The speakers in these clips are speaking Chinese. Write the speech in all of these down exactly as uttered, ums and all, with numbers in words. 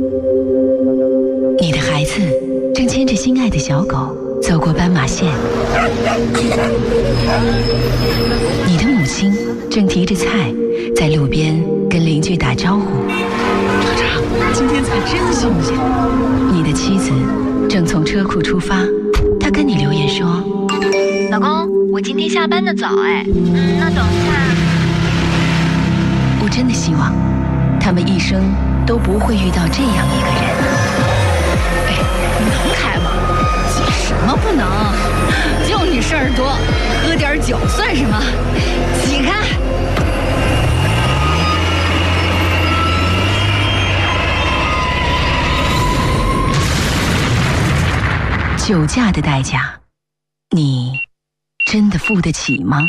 你的孩子正牵着心爱的小狗走过斑马线，你的母亲正提着菜在路边跟邻居打招呼。 厂长，今天菜真新鲜。 你的妻子正从车库出发，她跟你留言说： 老公，我今天下班的早哎，嗯，那等一下。 我真的希望他们一生都不会遇到这样一个人。 哎，能开吗？急什么不能？就你事儿多，喝点酒算什么？挤开！ 酒驾的代价，你真的付得起吗？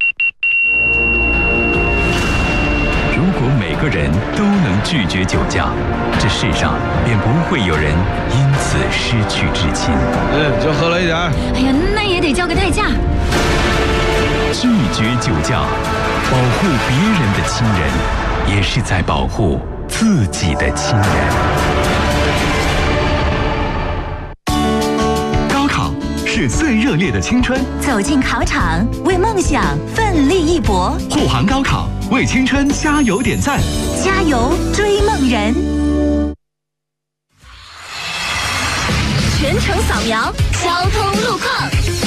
如果每个人都能拒绝酒驾，这世上便不会有人因此失去至亲。 嗯，就喝了一点。 哎呀，那也得交个代价。 拒绝酒驾，保护别人的亲人，也是在保护自己的亲人。 是最热烈的青春， 走进考场，为梦想奋力一搏。 护航高考，为青春加油点赞， 加油追梦人！全程扫描交通路况。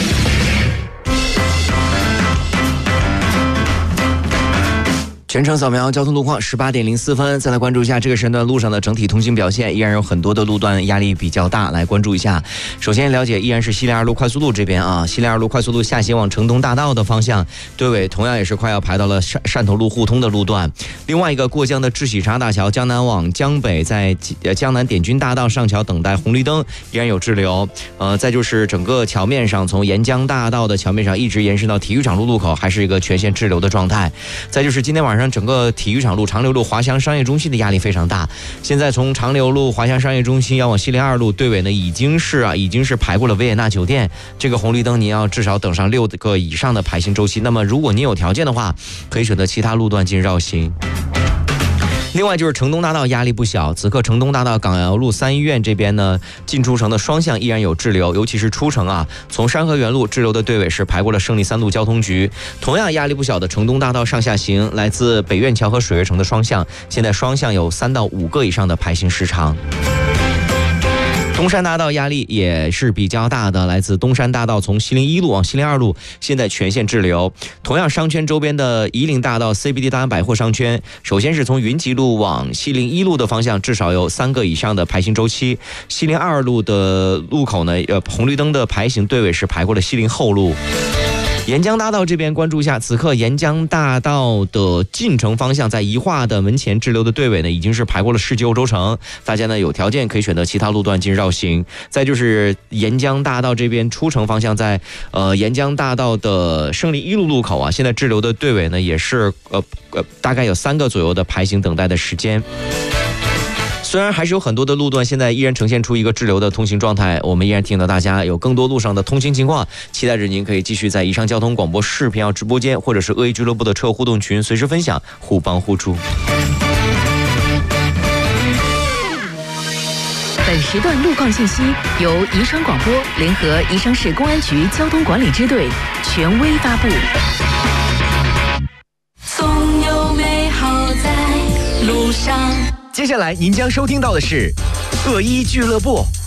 全程扫描交通路况，十八点零四分，再来关注一下这个时间段路上的整体通行表现，依然有很多的路段压力比较大，来关注一下。首先了解，依然是西林二路快速路这边啊，西林二路快速路下行往城东大道的方向，队尾同样也是快要排到了汕汕头路互通的路段。另外一个过江的智喜沙大桥江南往江北，在江南点军大道上桥等待红绿灯，依然有滞留。呃，再就是整个桥面上，从沿江大道的桥面上一直延伸到体育场路路口，还是一个全线滞留的状态。再就是今天晚上整个体育场路长流路华强商业中心的压力非常大，现在从长流路华强商业中心要往西林二路，队尾呢已经是啊已经是排过了维也纳酒店，这个红绿灯你要至少等上六个以上的排行周期。那么如果你有条件的话，可以选择其他路段进行绕行。另外就是城东大道压力不小，此刻城东大道港窑路三医院这边呢，进出城的双向依然有滞留，尤其是出城啊，从山河园路滞留的队尾是排过了胜利三路交通局。同样压力不小的城东大道上下行，来自北苑桥和水悦城的双向，现在双向有三到五个以上的排行时长。东山大道压力也是比较大的，来自东山大道从西林一路往西林二路，现在全线滞留。同样商圈周边的夷陵大道 C B D 大安百货商圈，首先是从云集路往西林一路的方向，至少有三个以上的排行周期。西林二路的路口呢，呃，红绿灯的排行队尾是排过了西林后路。沿江大道这边关注一下，此刻沿江大道的进城方向，在宜化的门前滞留的队尾呢，已经是排过了世纪欧洲城，大家呢有条件可以选择其他路段进行绕行。再就是沿江大道这边出城方向，在呃沿江大道的胜利一路路口啊，现在滞留的队尾呢也是呃呃大概有三个左右的排行等待的时间。虽然还是有很多的路段现在依然呈现出一个滞留的通行状态，我们依然提醒到大家有更多路上的通行情况，期待着您可以继续在以上交通广播视频号直播间或者是恶意俱乐部的车友互动群随时分享，互帮互助。 本时段路况信息由宜昌广播联合宜昌市公安局交通管理支队权威发布。 总有美好在路上。 接下来您将收听到的是恶意俱乐部。